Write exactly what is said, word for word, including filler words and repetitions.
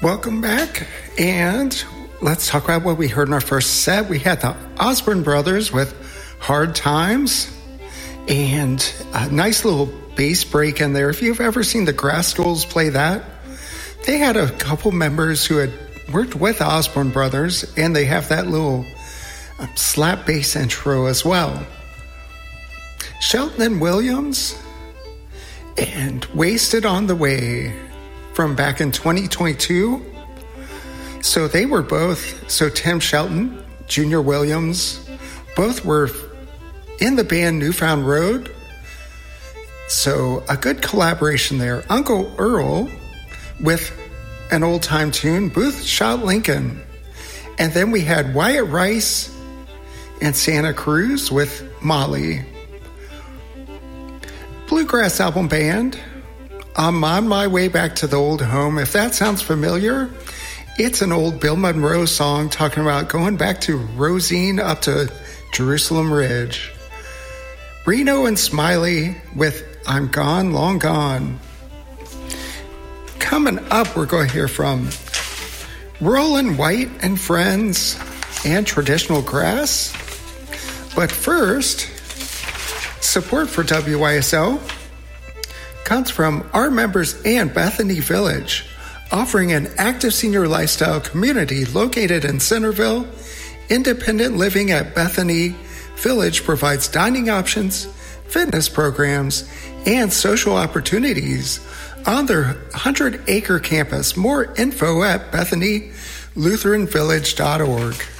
Welcome back, and let's talk about what we heard in our first set. We had the Osborne Brothers with Hard Times, and a nice little bass break in there. If you've ever seen the Grascals play that, they had a couple members who had worked with Osborne Brothers, and they have that little um, slap bass intro as well. Shelton and Williams and Wasted on the Way from back in twenty twenty-two. So they were both, so Tim Shelton, Junior Williams, both were in the band Newfound Road. So a good collaboration there. Uncle Earl with an old time tune, Booth Shot Lincoln. And then we had Wyatt Rice and Santa Cruz with Molly. Bluegrass album band, I'm on my way back to the old home. If that sounds familiar, it's an old Bill Monroe song talking about going back to Rosine up to Jerusalem Ridge. Reno and Smiley with I'm Gone, Long Gone. Coming up, we're going to hear from Roland White and Friends and Traditional Grass. But first, support for W Y S O comes from our members and Bethany Village, offering an active senior lifestyle community located in Centerville. Independent living at Bethany Village provides dining options, fitness programs, and social opportunities on their one hundred acre campus. More info at bethany lutheran village dot org.